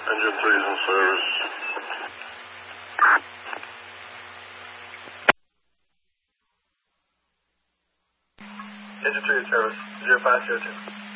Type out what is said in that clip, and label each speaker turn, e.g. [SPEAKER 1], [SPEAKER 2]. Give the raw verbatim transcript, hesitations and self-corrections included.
[SPEAKER 1] Engine three is in service. Engine three is service. zero five zero two.